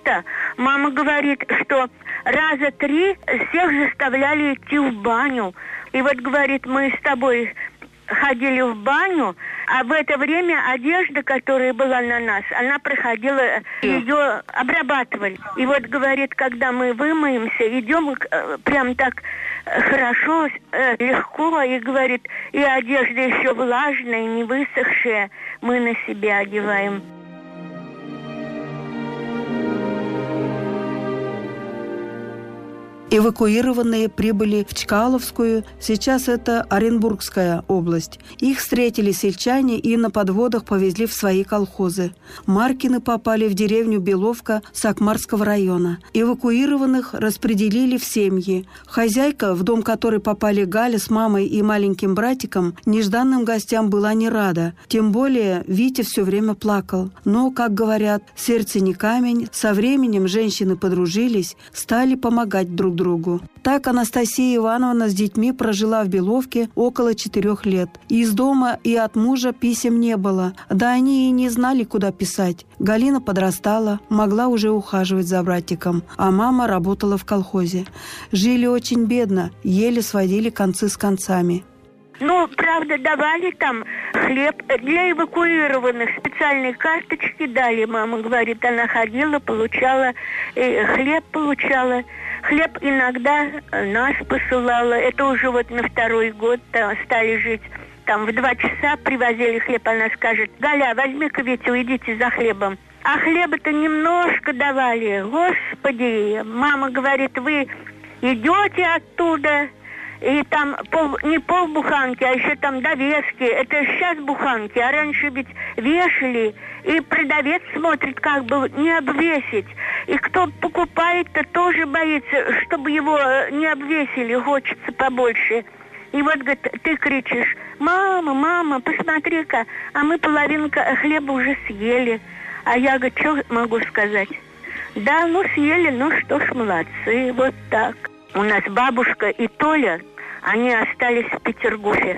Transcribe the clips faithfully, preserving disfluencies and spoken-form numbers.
лета мама говорит, что раза три всех заставляли идти в баню. И вот, говорит, мы с тобой ходили в баню, а в это время одежда, которая была на нас, она проходила, ее обрабатывали. И вот, говорит, когда мы вымоемся, идем прям так хорошо, легко, и, говорит, и одежда еще влажная, не высохшая, мы на себя одеваем. Эвакуированные прибыли в Чкаловскую, сейчас это Оренбургская область. Их встретили сельчане и на подводах повезли в свои колхозы. Маркины попали в деревню Беловка Сакмарского района. Эвакуированных распределили в семьи. Хозяйка, в дом которой попали Галя с мамой и маленьким братиком, нежданным гостям была не рада. Тем более Витя все время плакал. Но, как говорят, сердце не камень. Со временем женщины подружились, стали помогать друг другу. другу. Так Анастасия Ивановна с детьми прожила в Беловке около четырех лет. Из дома и от мужа писем не было. Да они и не знали, куда писать. Галина подрастала, могла уже ухаживать за братиком, а мама работала в колхозе. Жили очень бедно, еле сводили концы с концами. Ну, правда, давали там хлеб. Для эвакуированных специальные карточки дали. Мама говорит, она ходила, получала, э, хлеб получала. Хлеб иногда нас посылала. Это уже вот на второй год стали жить. Там в два часа привозили хлеб. Она скажет, Галя, возьми-ка Витю, идите за хлебом. А хлеба-то немножко давали. Господи, мама говорит, вы идете оттуда... И там пол, не полбуханки, а еще там довески. Это сейчас буханки, а раньше ведь вешали. И продавец смотрит, как бы не обвесить. И кто покупает-то, тоже боится, чтобы его не обвесили, хочется побольше. И вот, говорит, ты кричишь, мама, мама, посмотри-ка, а мы половинку хлеба уже съели. А я, говорю, что могу сказать? Да, ну съели, ну что ж, молодцы, вот так. У нас бабушка и Толя, они остались в Петергофе.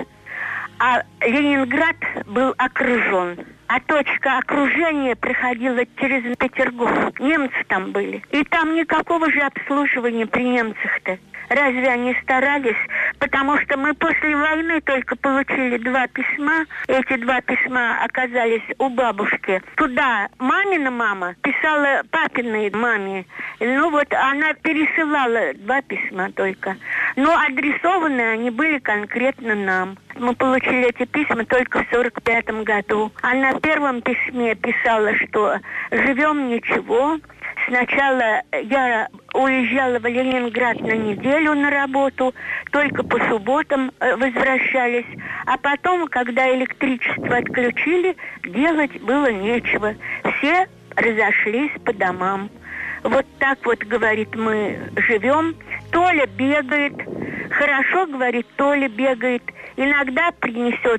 А Ленинград был окружен. А точка окружения проходила через Петергоф. Немцы там были. И там никакого же обслуживания при немцах-то. Разве они старались? Потому что мы после войны только получили два письма. Эти два письма оказались у бабушки. Туда мамина мама писала папиной маме. Ну вот она пересылала два письма только. Но адресованные они были конкретно нам. Мы получили эти письма только в сорок пятом году. Она в первом письме писала, что живем ничего. Сначала я уезжала в Ленинград на неделю на работу, только по субботам возвращались. А потом, когда электричество отключили, делать было нечего. Все разошлись по домам. Вот так вот, говорит, мы живем. Толя бегает. Хорошо, говорит, Толя бегает. Иногда принесет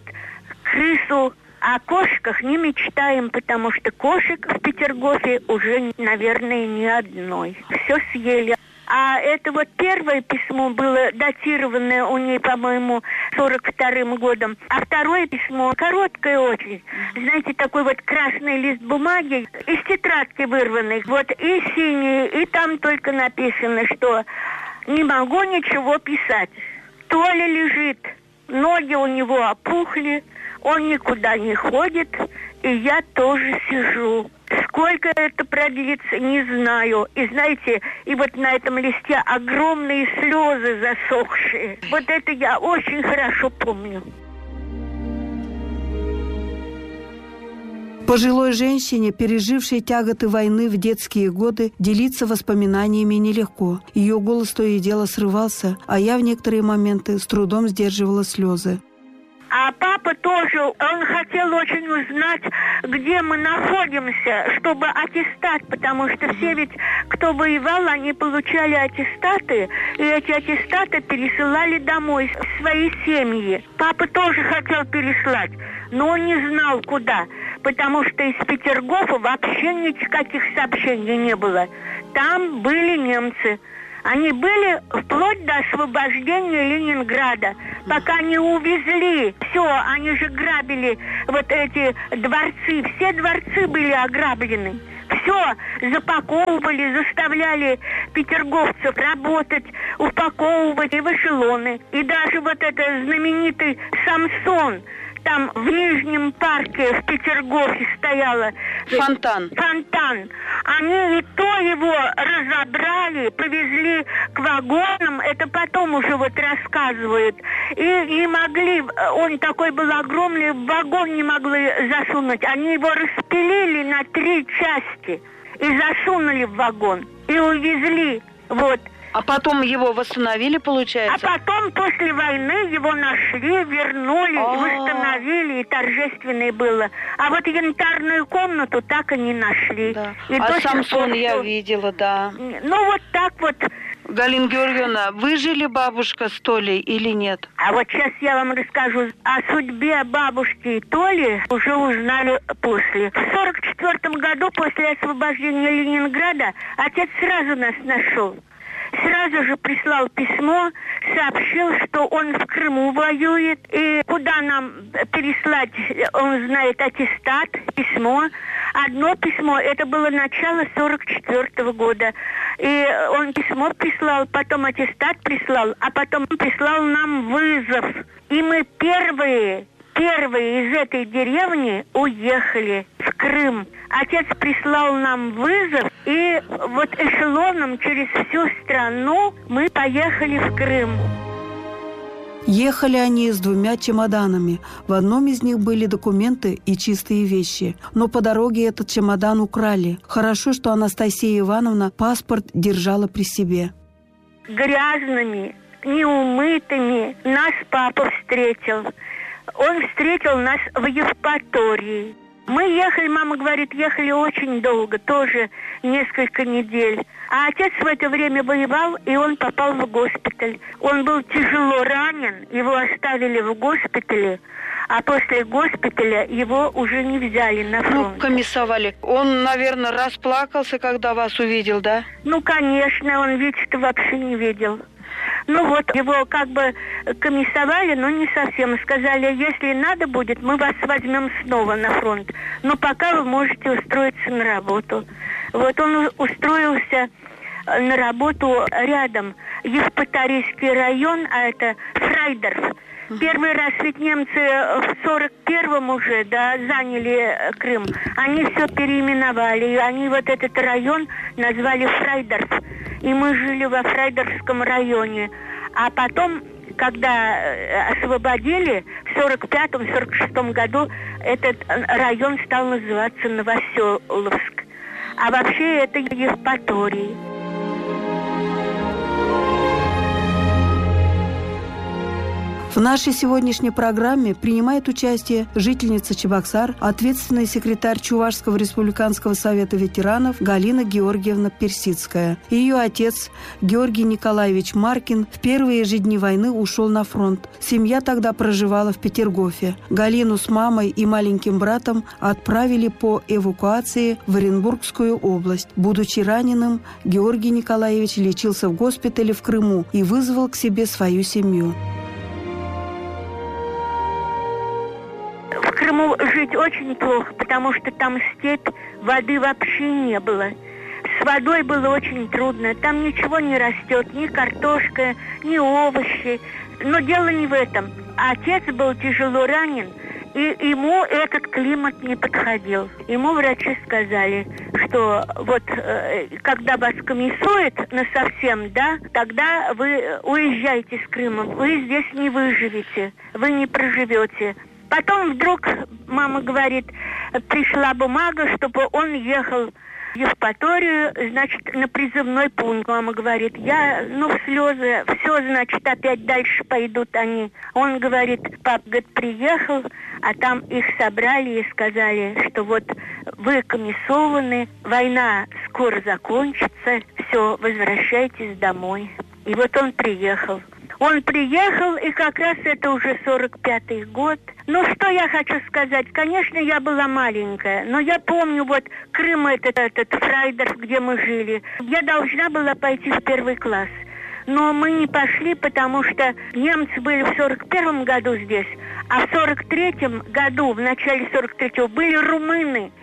крысу. О кошках не мечтаем, потому что кошек в Петергофе уже, наверное, ни одной. Все съели. А это вот первое письмо было датированное у ней, по-моему, сорок вторым годом. А второе письмо короткое очень. Знаете, такой вот красный лист бумаги из тетрадки вырванный. Вот и синий, и там только написано, что не могу ничего писать. Толя лежит, ноги у него опухли. Он никуда не ходит, и я тоже сижу. Сколько это продлится, не знаю. И знаете, и вот на этом листе огромные слезы засохшие. Вот это я очень хорошо помню. Пожилой женщине, пережившей тяготы войны в детские годы, делиться воспоминаниями нелегко. Ее голос то и дело срывался, а я в некоторые моменты с трудом сдерживала слезы. А папа тоже, он хотел очень узнать, где мы находимся, чтобы аттестат, потому что все ведь, кто воевал, они получали аттестаты, и эти аттестаты пересылали домой в свои семьи. Папа тоже хотел переслать, но он не знал, куда, потому что из Петергофа вообще никаких сообщений не было. Там были немцы. Они были вплоть до освобождения Ленинграда, пока не увезли. Все, они же грабили вот эти дворцы. Все дворцы были ограблены. Все запаковывали, заставляли петерговцев работать, упаковывать и в эшелоны. И даже вот это знаменитый Самсон, там в Нижнем парке в Петергофе стояла фонтан. Фонтан. Они и то его разобрали, повезли к вагонам. Это потом уже вот рассказывают. И не могли, он такой был огромный, в вагон не могли засунуть. Они его распилили на три части и засунули в вагон. И увезли. Вот. А потом его восстановили, получается? А потом, после войны, его нашли, вернули, А-а-а. восстановили, и торжественное было. А вот янтарную комнату так и не нашли. Да. И а Самсон пор, я что... видела, да. Ну, вот так вот. Галина Георгиевна, выжили бабушка с Толей или нет? А вот сейчас я вам расскажу о судьбе бабушки и Толи, уже узнали после. В сорок четвёртом году, после освобождения Ленинграда, отец сразу нас нашел. Сразу же прислал письмо, сообщил, что он в Крыму воюет, и куда нам переслать, он знает, аттестат, письмо. Одно письмо, это было начало сорок четвёртого года. И он письмо прислал, потом аттестат прислал, а потом прислал нам вызов. И мы первые... Первые из этой деревни уехали в Крым. Отец прислал нам вызов, и вот эшелоном через всю страну мы поехали в Крым. Ехали они с двумя чемоданами. В одном из них были документы и чистые вещи. Но по дороге этот чемодан украли. Хорошо, что Анастасия Ивановна паспорт держала при себе. Грязными, неумытыми нас папа встретил. Он встретил нас в Евпатории. Мы ехали, мама говорит, ехали очень долго, тоже несколько недель. А отец в это время воевал, и он попал в госпиталь. Он был тяжело ранен, его оставили в госпитале, а после госпиталя его уже не взяли на фронт. Ну, комиссовали. Он, наверное, расплакался, когда вас увидел, да? Ну, конечно, он ведь-то вообще не видел. Ну вот, его как бы комиссовали, но не совсем. Сказали, если надо будет, мы вас возьмем снова на фронт. Но пока вы можете устроиться на работу. Вот он устроился на работу рядом. Евпаторийский район, а это Фрайдорф. Первый раз ведь немцы в сорок первом уже, да, заняли Крым. Они все переименовали. И они вот этот район назвали Фрайдорф. И мы жили во Фрайдорфском районе. А потом, когда освободили, в сорок пятом — сорок шестом году этот район стал называться Новоселовск. А вообще это Евпатория. В нашей сегодняшней программе принимает участие жительница Чебоксар, ответственный секретарь Чувашского республиканского совета ветеранов Галина Георгиевна Персидская. Ее отец Георгий Николаевич Маркин в первые же дни войны ушел на фронт. Семья тогда проживала в Петергофе. Галину с мамой и маленьким братом отправили по эвакуации в Оренбургскую область. Будучи раненым, Георгий Николаевич лечился в госпитале в Крыму и вызвал к себе свою семью. В Крыму жить очень плохо, потому что там степь, воды вообще не было. С водой было очень трудно. Там ничего не растет, ни картошка, ни овощи. Но дело не в этом. Отец был тяжело ранен, и ему этот климат не подходил. Ему врачи сказали, что вот э, когда вас комиссуют насовсем, да, тогда вы уезжаете с Крыма. Вы здесь не выживете, вы не проживете. Потом вдруг, мама говорит, пришла бумага, чтобы он ехал в Евпаторию, значит, на призывной пункт. Мама говорит, я, ну, в слезы, все, значит, опять дальше пойдут они. Он говорит, пап, говорит, приехал, а там их собрали и сказали, что вот вы комиссованы, война скоро закончится, все, возвращайтесь домой. И вот он приехал. Он приехал, и как раз это уже сорок пятый год. Ну, что я хочу сказать? Конечно, я была маленькая, но я помню вот Крым, этот, этот Фрайдорф, где мы жили. Я должна была пойти в первый класс. Но мы не пошли, потому что немцы были в сорок первом году здесь, а в сорок третьем году, в начале сорок третьего, были румыны.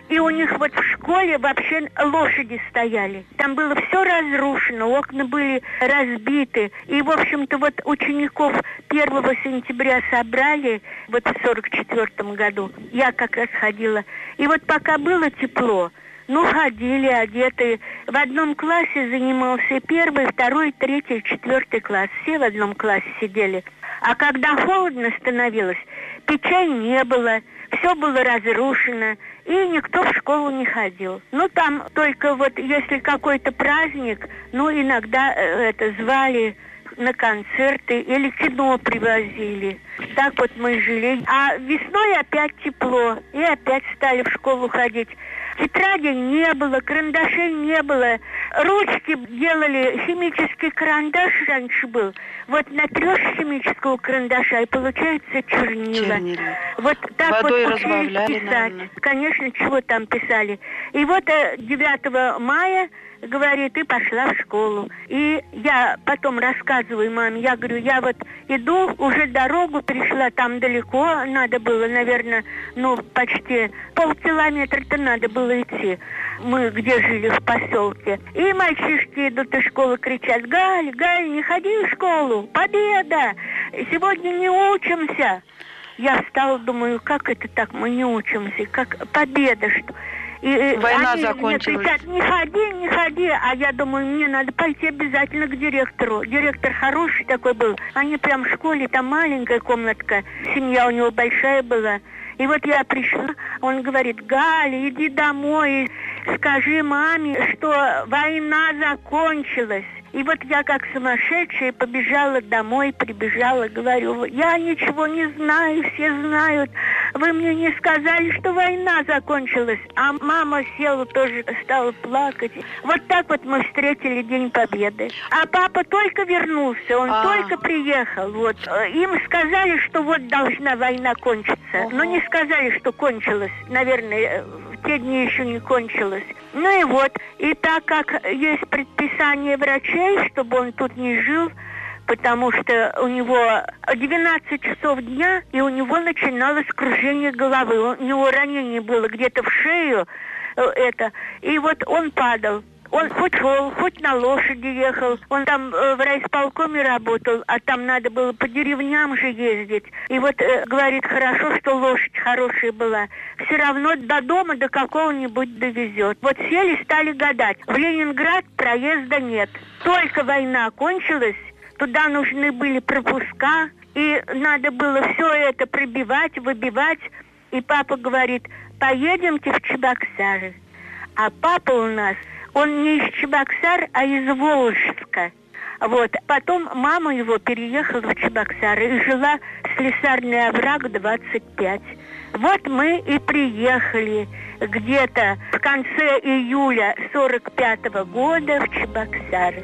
И у них вот в школе вообще лошади стояли. Там было все разрушено, окна были разбиты. И, в общем-то, вот учеников первого сентября собрали, вот в сорок четвёртом году. Я как раз ходила. И вот пока было тепло, ну, ходили одетые. В одном классе занимался первый, второй, третий, четвертый класс. Все в одном классе сидели. А когда холодно становилось, печей не было, все было разрушено, и никто в школу не ходил. Ну, там только вот если какой-то праздник, ну, иногда э, это звали на концерты или кино привозили. Так вот мы жили. А весной опять тепло, и опять стали в школу ходить. Тетрадей не было, карандашей не было. Ручки делали, химический карандаш раньше был. Вот натрешь химического карандаша, и получается чернила. чернила. Вот так Водой вот учились писать. Наверное. Конечно, чего там писали. И вот девятого мая, говорит, и пошла в школу. И я потом рассказываю маме, я говорю, я вот иду, уже дорогу перешла, там далеко, надо было, наверное, ну, почти полкилометра-то надо было идти. Мы где жили, в поселке. И мальчишки идут из школы, кричат: Галь, Галь, не ходи в школу, победа! Сегодня не учимся. Я встала, думаю, как это так, мы не учимся, как победа, что... И война они закончилась. Мне кричат: не ходи, не ходи. А я думаю, мне надо пойти обязательно к директору. Директор хороший такой был. Они прям в школе, там маленькая комнатка. Семья у него большая была. И вот я пришла, он говорит: Галя, иди домой, скажи маме, что война закончилась. И вот я как сумасшедшая побежала домой, прибежала, говорю: я ничего не знаю, все знают. Вы мне не сказали, что война закончилась. А мама села тоже, стала плакать. Вот так вот мы встретили День Победы. А папа только вернулся, он А-а-а. только приехал. Вот. Им сказали, что вот должна война кончиться. Uh-huh. Но не сказали, что кончилась. Наверное, в те дни еще не кончилась. Ну и вот. И так как есть предписание врачей, чтобы он тут не жил, потому что у него двенадцать часов дня, и у него начиналось кружение головы. У него ранение было где-то в шею, это, и вот он падал. Он хоть шел, хоть на лошади ехал. Он там э, в райисполкоме работал, а там надо было по деревням же ездить. И вот э, говорит, хорошо, что лошадь хорошая была. Все равно до дома до какого-нибудь довезет. Вот сели, стали гадать. В Ленинград проезда нет. Только война кончилась, туда нужны были пропуска, и надо было все это пробивать, выбивать. И папа говорит: поедемте в Чебоксары. А папа у нас... Он не из Чебоксар, а из Волжска. Вот. Потом мама его переехала в Чебоксары и жила в Слесарный овраг двадцать пять. Вот мы и приехали где-то в конце июля сорок пятого года в Чебоксары.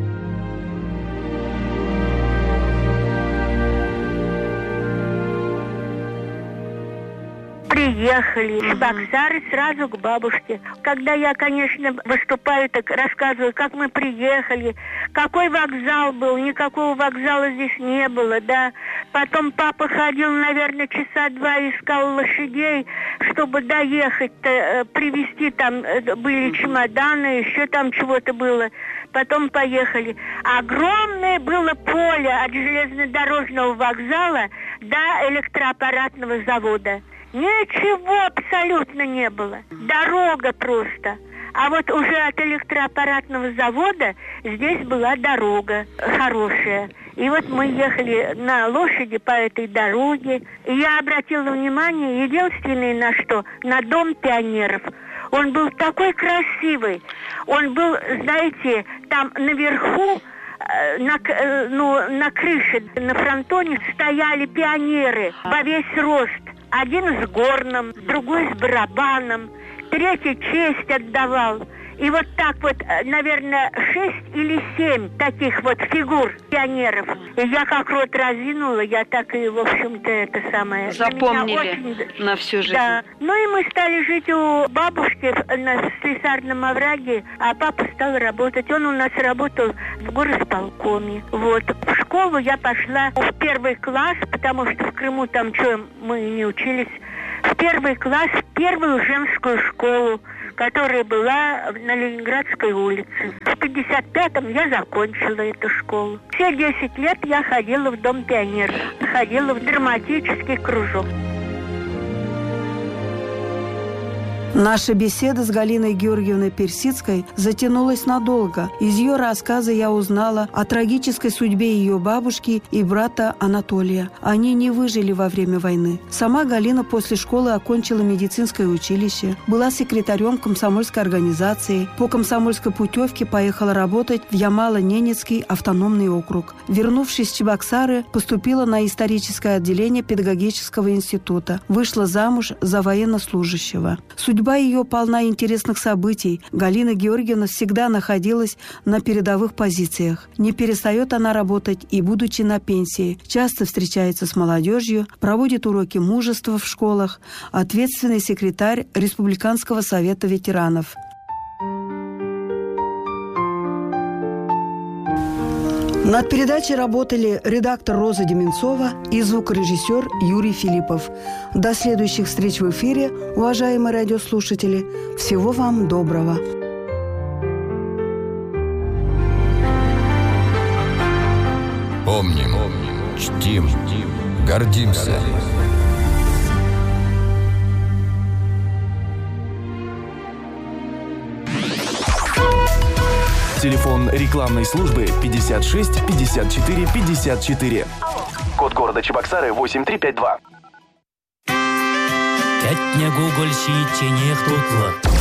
Приехали в Чебоксары сразу к бабушке. Когда я, конечно, выступаю, так рассказываю, как мы приехали, какой вокзал был, никакого вокзала здесь не было, да. Потом папа ходил, наверное, часа два, искал лошадей, чтобы доехать-то, привезти, там были чемоданы, еще там чего-то было. Потом поехали. Огромное было поле от железнодорожного вокзала до электроаппаратного завода. Ничего абсолютно не было. Дорога просто. А вот уже от электроаппаратного завода здесь была дорога хорошая. И вот мы ехали на лошади по этой дороге. И я обратила внимание единственное на что? На дом пионеров. Он был такой красивый. Он был, знаете, там наверху, на, ну, на крыше, на фронтоне стояли пионеры во весь рост. Один с горном, другой с барабаном, третий честь отдавал. И вот так вот, наверное, шесть или семь таких вот фигур пионеров. И я как рот разинула, я так и, в общем-то, это самое... Запомнили очень... на всю жизнь. Да. Ну и мы стали жить у бабушки на Слесарном овраге, а папа стал работать. Он у нас работал в горосполкоме. Вот. В школу я пошла в первый класс, потому что в Крыму там что, мы не учились. В первый класс первую женскую школу, которая была на Ленинградской улице. В пятьдесят пятом я закончила эту школу. Все десять лет я ходила в Дом пионеров, ходила в драматический кружок. Наша беседа с Галиной Георгиевной Персидской затянулась надолго. Из ее рассказа я узнала о трагической судьбе ее бабушки и брата Анатолия. Они не выжили во время войны. Сама Галина после школы окончила медицинское училище, была секретарем комсомольской организации. По комсомольской путевке поехала работать в Ямало-Ненецкий автономный округ. Вернувшись в Чебоксары, поступила на историческое отделение педагогического института. Вышла замуж за военнослужащего. Судьба Судьба ее полна интересных событий. Галина Георгиевна всегда находилась на передовых позициях. Не перестает она работать и будучи на пенсии. Часто встречается с молодежью, проводит уроки мужества в школах. Ответственный секретарь Республиканского совета ветеранов. Над передачей работали редактор Роза Деменцова и звукорежиссер Юрий Филиппов. До следующих встреч в эфире, уважаемые радиослушатели. Всего вам доброго. Помним, чтим, гордимся. Телефон рекламной службы пятьдесят шесть пятьдесят четыре пятьдесят четыре. Код города Чебоксары восемь три пять два. Кәтне гугол шиитченех тутлы.